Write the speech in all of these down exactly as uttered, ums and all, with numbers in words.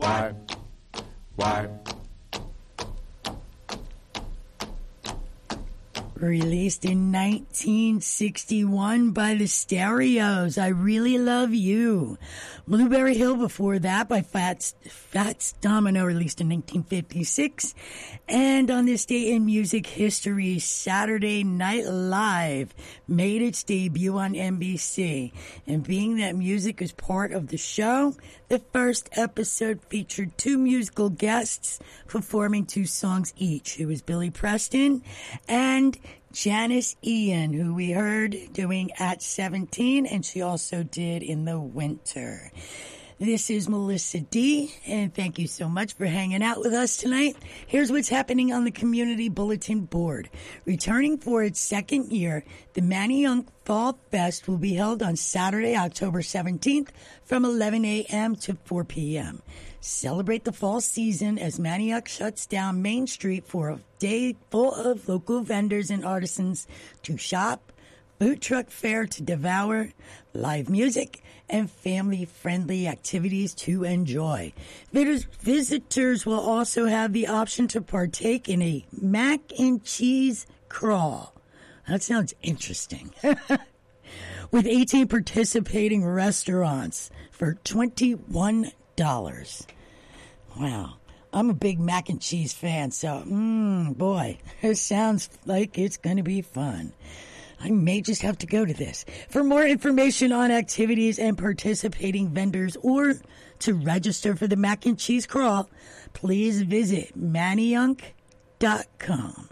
Why? Why? Released in nineteen sixty-one by the Stereos, I Really Love You. Blueberry Hill before that by Fats, Fats Domino, released in nineteen fifty-six. And on this day in music history, Saturday Night Live made its debut on N B C. And being that music is part of the show, the first episode featured two musical guests performing two songs each. It was Billy Preston and Janice Ian, who we heard doing At seventeen, and she also did In the Winter. This is Melissa D, and thank you so much for hanging out with us tonight. Here's what's happening on the Community Bulletin Board. Returning for its second year, the Manayunk Fall Fest will be held on Saturday, October seventeenth from eleven a.m. to four p.m. Celebrate the fall season as Manayunk shuts down Main Street for a day full of local vendors and artisans to shop, food truck fare to devour, live music, and family-friendly activities to enjoy. Vis- visitors will also have the option to partake in a mac and cheese crawl. That sounds interesting. With eighteen participating restaurants for twenty-one dollars. Wow. I'm a big mac and cheese fan, so, mmm, boy, it sounds like it's going to be fun. I may just have to go to this. For more information on activities and participating vendors or to register for the mac and cheese crawl, please visit manayunk dot com.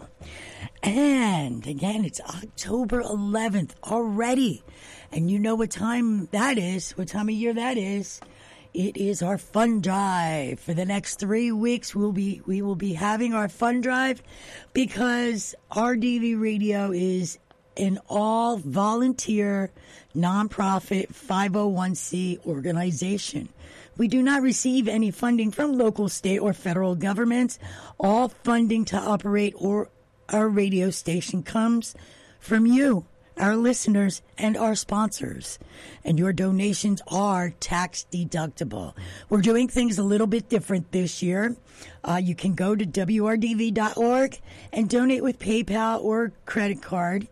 And again, it's October eleventh already. And you know what time that is, what time of year that is. It is our fund drive. For the next three weeks, we'll be we will be having our fund drive because R D V Radio is an all-volunteer, nonprofit five oh one c organization. We do not receive any funding from local, state, or federal governments. All funding to operate or our radio station comes from you, our listeners, and our sponsors. And your donations are tax deductible. We're doing things a little bit different this year. Uh, you can go to W R D V dot org and donate with PayPal or credit card.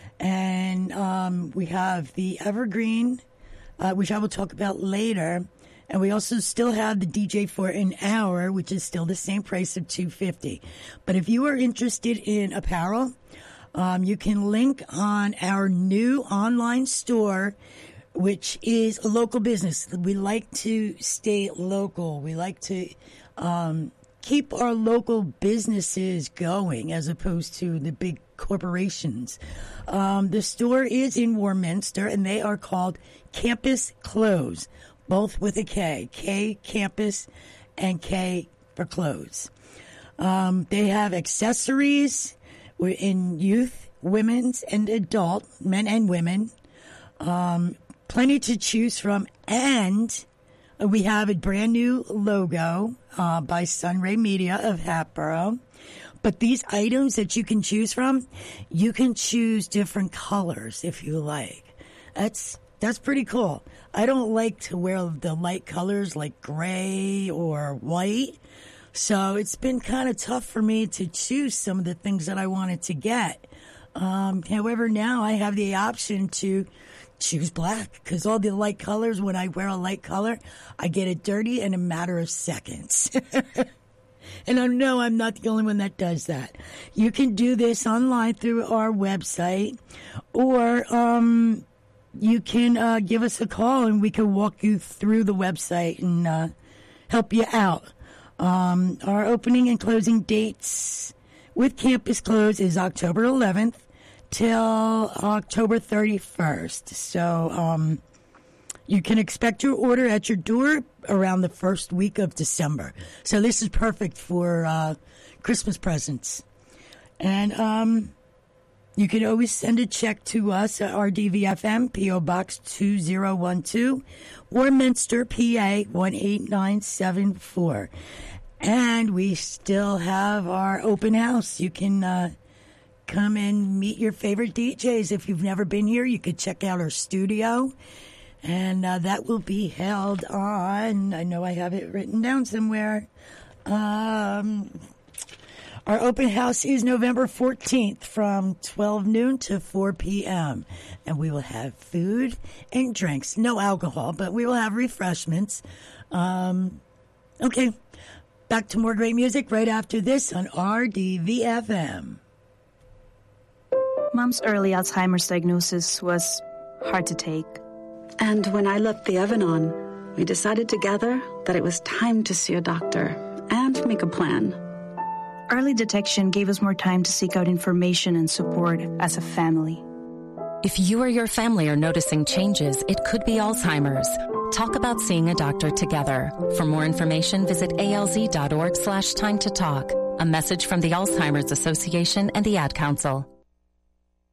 And um, we have the Evergreen, uh, which I will talk about later. And we also still have the D J for an hour, which is still the same price of two hundred fifty dollars. But if you are interested in apparel, um, you can link on our new online store, which is a local business. We like to stay local. We like to um, keep our local businesses going as opposed to the big corporations. Um, the store is in Warminster, and they are called Campus Clothes, both with a K. K Campus and K for clothes. Um, they have accessories in youth, women's, and adult, men and women. Um, plenty to choose from, and we have a brand new logo uh, by Sunray Media of Hatboro. But these items that you can choose from, you can choose different colors if you like. That's that's pretty cool. I don't like to wear the light colors like gray or white. So it's been kind of tough for me to choose some of the things that I wanted to get. Um, however, now I have the option to choose black because all the light colors, when I wear a light color, I get it dirty in a matter of seconds. And I know I'm not the only one that does that. You can do this online through our website, or um, you can uh, give us a call and we can walk you through the website and uh, help you out. Um, our opening and closing dates with Campus Close is October eleventh till October thirty-first. So um, you can expect your order at your door around the first week of December. So this is perfect for uh, Christmas presents. And um, you can always send a check to us at R D V F M, P O Box two zero one two, Warminster, P A one eight nine seven four. And we still have our open house. You can uh, come and meet your favorite D Js. If you've never been here, you could check out our studio. And uh, that will be held on, I know I have it written down somewhere. Um, our open house is November fourteenth from twelve noon to four p.m. And we will have food and drinks. No alcohol, but we will have refreshments. Um, okay, back to more great music right after this on R D V F M. Mom's early Alzheimer's diagnosis was hard to take. And when I left the Evan-On, we decided together that it was time to see a doctor and make a plan. Early detection gave us more time to seek out information and support as a family. If you or your family are noticing changes, it could be Alzheimer's. Talk about seeing a doctor together. For more information, visit alz.org slash time to talk. A message from the Alzheimer's Association and the Ad Council.